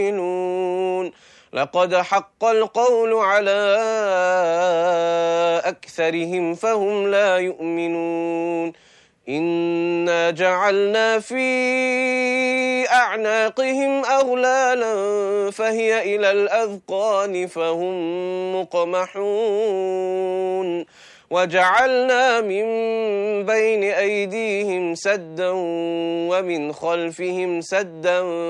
لقد حق القول على أكثرهم فهم لا يؤمنون إنا جعلنا في أعناقهم أغلالا فهي إلى الأذقان فهم مقمحون وجعلنا من بين أيديهم سدا ومن خلفهم سدا